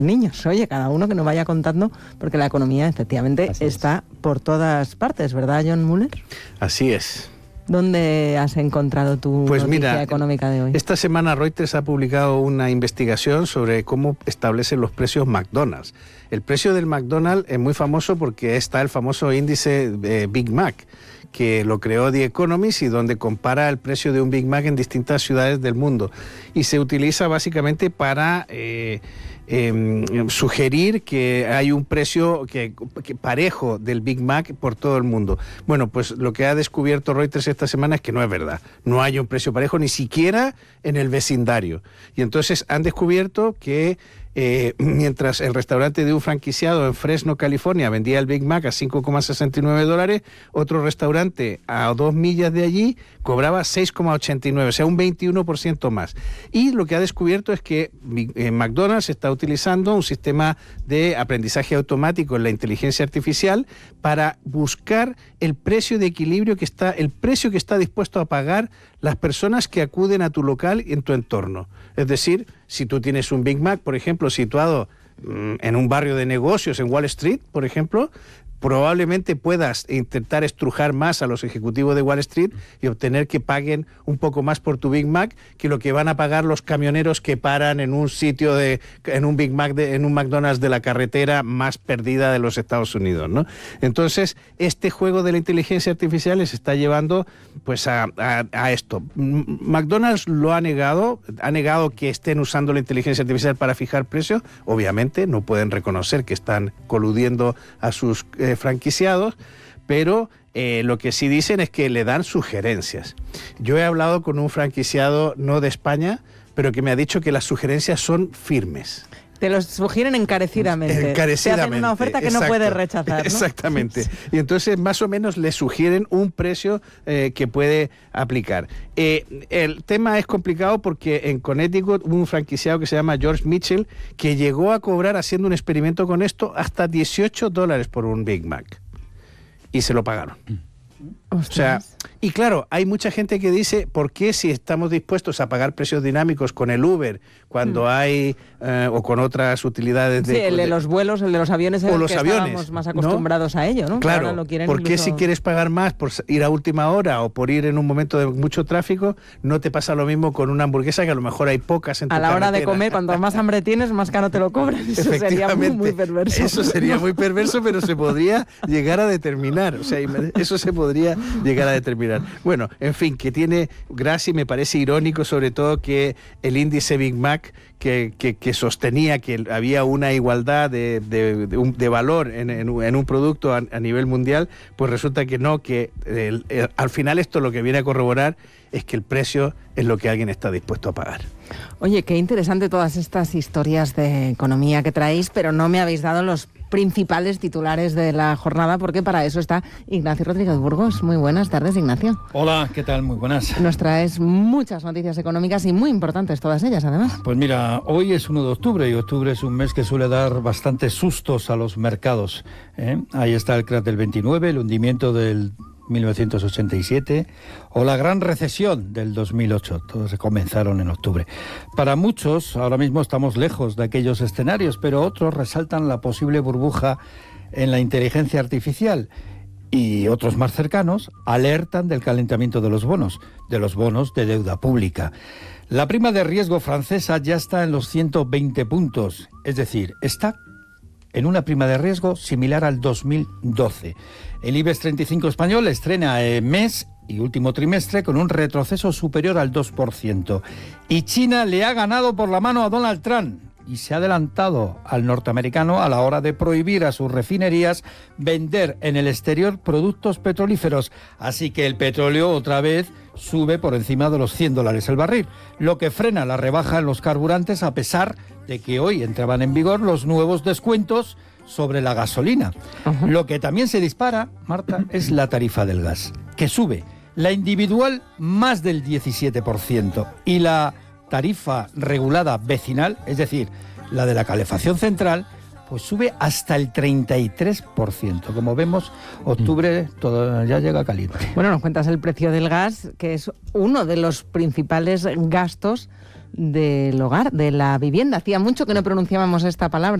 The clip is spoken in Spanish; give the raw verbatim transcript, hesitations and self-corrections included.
niños. Oye, cada uno que nos vaya contando, porque la economía efectivamente Así está es. por todas partes, ¿verdad, John Muller? Así es. ¿Dónde has encontrado tu Pues noticia mira, económica de hoy? Esta semana Reuters ha publicado una investigación sobre cómo establecen los precios McDonald's. El precio del McDonald's es muy famoso porque está el famoso índice eh, Big Mac, que lo creó The Economist y donde compara el precio de un Big Mac en distintas ciudades del mundo. Y se utiliza básicamente para eh, eh, sugerir que hay un precio que, que parejo del Big Mac por todo el mundo. Bueno, pues lo que ha descubierto Reuters esta semana es que no es verdad. No hay un precio parejo ni siquiera en el vecindario. Y entonces han descubierto que Eh, mientras el restaurante de un franquiciado en Fresno, California, vendía el Big Mac a cinco coma sesenta y nueve dólares, otro restaurante a dos millas de allí cobraba seis coma ochenta y nueve, o sea, un veintiuno por ciento más. Y lo que ha descubierto es que eh, McDonald's está utilizando un sistema de aprendizaje automático en la inteligencia artificial para buscar el precio de equilibrio que está, el precio que está dispuesto a pagar las personas que acuden a tu local en tu entorno. Es decir, si tú tienes un Big Mac, por ejemplo, situado mmm, en un barrio de negocios, en Wall Street, por ejemplo, probablemente puedas intentar estrujar más a los ejecutivos de Wall Street y obtener que paguen un poco más por tu Big Mac que lo que van a pagar los camioneros que paran en un sitio de, en un Big Mac, de, en un McDonald's de la carretera más perdida de los Estados Unidos, ¿no? Entonces, este juego de la inteligencia artificial les está llevando pues a, a, a esto. McDonald's lo ha negado, ha negado que estén usando la inteligencia artificial para fijar precios. Obviamente, no pueden reconocer que están coludiendo a sus eh, franquiciados, pero eh, lo que sí dicen es que le dan sugerencias. Yo he hablado con un franquiciado no de España, pero que me ha dicho que las sugerencias son firmes. Te los sugieren encarecidamente. Encarecidamente. Te hacen una oferta que exacto, no puedes rechazar, ¿no? Exactamente. Y entonces más o menos le sugieren un precio eh, que puede aplicar. Eh, el tema es complicado porque en Connecticut hubo un franquiciado que se llama George Mitchell que llegó a cobrar, haciendo un experimento con esto, hasta dieciocho dólares por un Big Mac. Y se lo pagaron. Ostras. O sea, y claro, hay mucha gente que dice, ¿por qué si estamos dispuestos a pagar precios dinámicos con el Uber cuando mm. hay, eh, o con otras utilidades de... Sí, el de los vuelos, el de los aviones, o los que aviones, estábamos más acostumbrados, ¿no?, a ello, ¿no? Claro, ahora lo quieren ¿por qué incluso... si quieres pagar más por ir a última hora o por ir en un momento de mucho tráfico, no te pasa lo mismo con una hamburguesa que a lo mejor hay pocas en tu A la carretera? hora de comer, cuanto más hambre tienes, más caro te lo cobran. Eso sería muy, muy perverso. Eso sería muy perverso, pero se podría llegar a determinar. O sea, eso se podría llegar a determinar. Bueno, en fin, que tiene gracia y me parece irónico sobre todo que el índice Big Mac que, que, que sostenía que había una igualdad de, de, de, un, de valor en, en, en un producto a, a nivel mundial, pues resulta que no, que el, el, al final esto lo que viene a corroborar es que el precio es lo que alguien está dispuesto a pagar. Oye, qué interesante todas estas historias de economía que traéis, pero no me habéis dado los principales titulares de la jornada, porque para eso está Ignacio Rodríguez Burgos. Muy buenas tardes, Ignacio. Hola, ¿qué tal? Muy buenas. Nos traes muchas noticias económicas y muy importantes todas ellas, además. Pues mira, hoy es uno de octubre y octubre es un mes que suele dar bastantes sustos a los mercados, ¿eh? Ahí está el crack del veintinueve, el hundimiento del mil novecientos ochenta y siete o la gran recesión del dos mil ocho. Todos comenzaron en octubre. Para muchos, ahora mismo estamos lejos de aquellos escenarios, pero otros resaltan la posible burbuja en la inteligencia artificial y otros más cercanos alertan del calentamiento de los bonos, de los bonos de deuda pública. La prima de riesgo francesa ya está en los ciento veinte puntos, es decir, está en una prima de riesgo similar al dos mil doce. El IBEX treinta y cinco español estrena el mes y último trimestre con un retroceso superior al dos por ciento. Y China le ha ganado por la mano a Donald Trump y se ha adelantado al norteamericano a la hora de prohibir a sus refinerías vender en el exterior productos petrolíferos. Así que el petróleo otra vez sube por encima de los cien dólares el barril, lo que frena la rebaja en los carburantes a pesar de que hoy entraban en vigor los nuevos descuentos sobre la gasolina. Uh-huh. Lo que también se dispara, Marta, es la tarifa del gas, que sube. La individual más del diecisiete por ciento y la tarifa regulada vecinal, es decir, la de la calefacción central, pues sube hasta el treinta y tres por ciento. Como vemos, octubre todo ya llega caliente. Bueno, nos cuentas el precio del gas, que es uno de los principales gastos del hogar, de la vivienda. Hacía mucho que no pronunciábamos esta palabra.